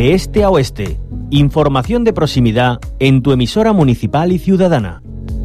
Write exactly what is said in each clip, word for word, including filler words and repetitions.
de este a oeste. Información de proximidad en tu emisora municipal y ciudadana.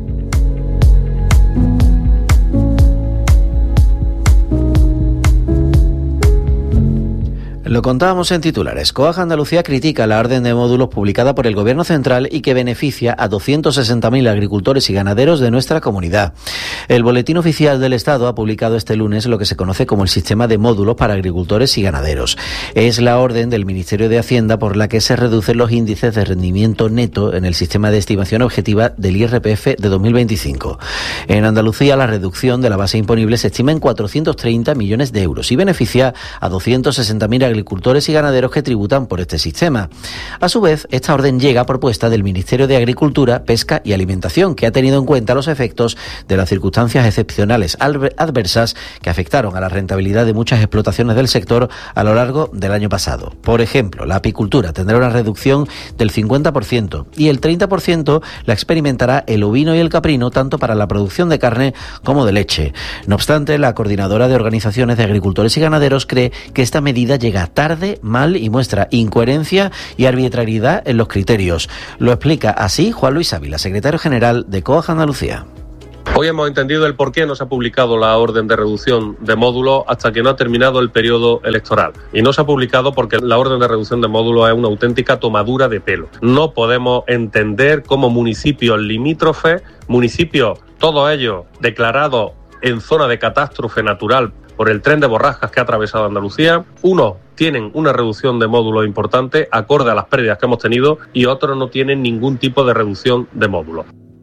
Lo contábamos en titulares. COAG Andalucía critica la orden de módulos publicada por el Gobierno Central y que beneficia a doscientos sesenta mil agricultores y ganaderos de nuestra comunidad. El Boletín Oficial del Estado ha publicado este lunes lo que se conoce como el Sistema de Módulos para Agricultores y Ganaderos. Es la orden del Ministerio de Hacienda por la que se reducen los índices de rendimiento neto en el Sistema de Estimación Objetiva del I R P F de dos mil veinticinco. En Andalucía, la reducción de la base imponible se estima en cuatrocientos treinta millones de euros y beneficia a doscientos sesenta mil agricultores agricultores y ganaderos que tributan por este sistema. A su vez, esta orden llega a propuesta del Ministerio de Agricultura, Pesca y Alimentación, que ha tenido en cuenta los efectos de las circunstancias excepcionales adversas que afectaron a la rentabilidad de muchas explotaciones del sector a lo largo del año pasado. Por ejemplo, la apicultura tendrá una reducción del cincuenta por ciento y el treinta por ciento la experimentará el ovino y el caprino, tanto para la producción de carne como de leche. No obstante, la coordinadora de organizaciones de agricultores y ganaderos cree que esta medida llega tarde, mal y muestra incoherencia y arbitrariedad en los criterios. Lo explica así Juan Luis Ávila, secretario general de COAG Andalucía. Hoy hemos entendido el por qué no se ha publicado la orden de reducción de módulos hasta que no ha terminado el periodo electoral. Y no se ha publicado porque la orden de reducción de módulos es una auténtica tomadura de pelo. No podemos entender cómo municipios limítrofes, municipios, todos ellos declarados en zona de catástrofe natural por el tren de borrascas que ha atravesado Andalucía, unos tienen una reducción de módulos importante acorde a las pérdidas que hemos tenido y otros no tienen ningún tipo de reducción de módulos.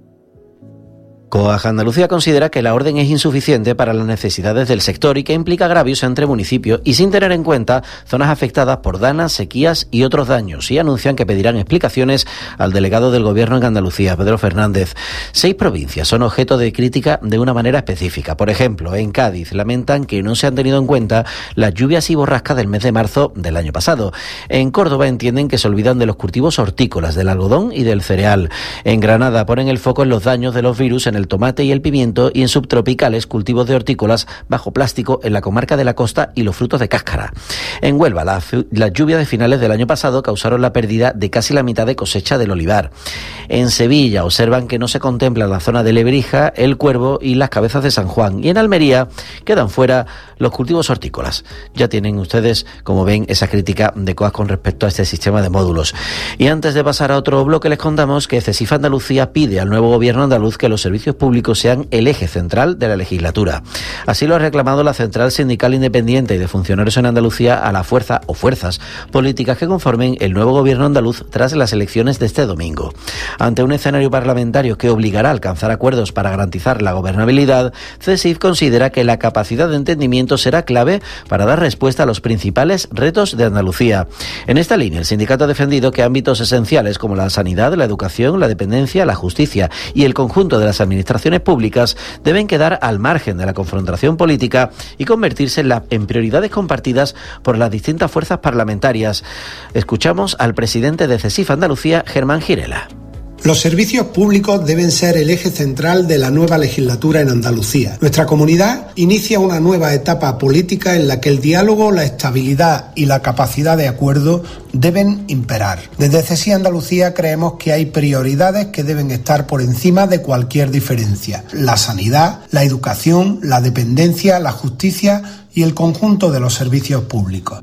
COAG Andalucía considera que la orden es insuficiente para las necesidades del sector y que implica agravios entre municipios y sin tener en cuenta zonas afectadas por danas, sequías y otros daños, y anuncian que pedirán explicaciones al delegado del Gobierno en Andalucía, Pedro Fernández. Seis provincias son objeto de crítica de una manera específica. Por ejemplo, en Cádiz lamentan que no se han tenido en cuenta las lluvias y borrascas del mes de marzo del año pasado. En Córdoba entienden que se olvidan de los cultivos hortícolas, del algodón y del cereal. En Granada ponen el foco en los daños de los virus en el tomate y el pimiento, y en subtropicales cultivos de hortícolas bajo plástico en la comarca de la Costa y los frutos de cáscara. En Huelva, las la lluvias de finales del año pasado causaron la pérdida de casi la mitad de cosecha del olivar. En Sevilla observan que no se contempla la zona de Lebrija, el Cuervo y las Cabezas de San Juan, y en Almería quedan fuera los cultivos hortícolas. Ya tienen ustedes, como ven, esa crítica de COAG con respecto a este sistema de módulos. Y antes de pasar a otro bloque, les contamos que CESIF Andalucía pide al nuevo gobierno andaluz que los servicios públicos sean el eje central de la legislatura. Así lo ha reclamado la Central Sindical Independiente y de Funcionarios en Andalucía a la fuerza o fuerzas políticas que conformen el nuevo gobierno andaluz tras las elecciones de este domingo. Ante un escenario parlamentario que obligará a alcanzar acuerdos para garantizar la gobernabilidad, CESIF considera que la capacidad de entendimiento será clave para dar respuesta a los principales retos de Andalucía. En esta línea, el sindicato ha defendido que ámbitos esenciales como la sanidad, la educación, la dependencia, la justicia y el conjunto de las administraciones públicas deben quedar al margen de la confrontación política y convertirse en, la, en prioridades compartidas por las distintas fuerzas parlamentarias. Escuchamos al presidente de CESIF Andalucía, Germán Girela. Los servicios públicos deben ser el eje central de la nueva legislatura en Andalucía. Nuestra comunidad inicia una nueva etapa política en la que el diálogo, la estabilidad y la capacidad de acuerdo deben imperar. Desde CESIF Andalucía creemos que hay prioridades que deben estar por encima de cualquier diferencia: la sanidad, la educación, la dependencia, la justicia y el conjunto de los servicios públicos.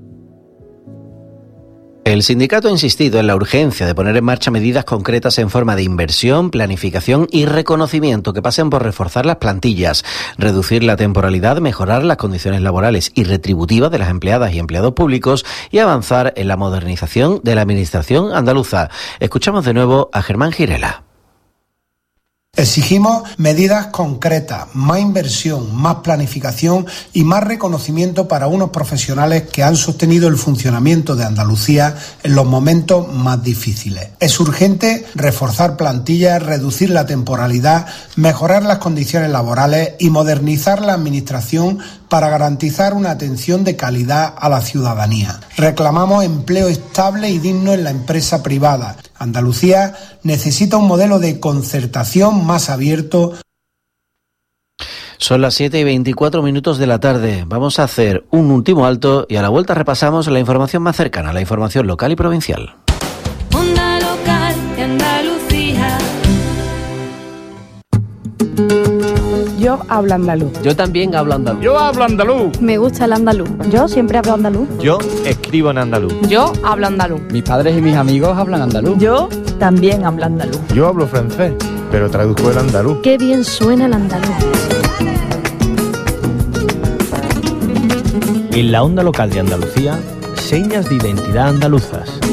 El sindicato ha insistido en la urgencia de poner en marcha medidas concretas en forma de inversión, planificación y reconocimiento que pasen por reforzar las plantillas, reducir la temporalidad, mejorar las condiciones laborales y retributivas de las empleadas y empleados públicos y avanzar en la modernización de la administración andaluza. Escuchamos de nuevo a Germán Girela. Exigimos medidas concretas, más inversión, más planificación y más reconocimiento para unos profesionales que han sostenido el funcionamiento de Andalucía en los momentos más difíciles. Es urgente reforzar plantillas, reducir la temporalidad, mejorar las condiciones laborales y modernizar la administración para garantizar una atención de calidad a la ciudadanía. Reclamamos empleo estable y digno en la empresa privada. Andalucía necesita un modelo de concertación más abierto. Son las siete y veinticuatro minutos de la tarde. Vamos a hacer un último alto y a la vuelta repasamos la información más cercana, la información local y provincial. Onda local de Andalucía. Yo hablo andaluz. Yo también hablo andaluz. Yo hablo andaluz. Me gusta el andaluz. Yo siempre hablo andaluz. Yo escribo en andaluz. Yo hablo andaluz. Mis padres y mis amigos hablan andaluz. Yo también hablo andaluz. Yo hablo francés, pero traduzco el andaluz. Qué bien suena el andaluz. En la onda local de Andalucía, señas de identidad andaluzas.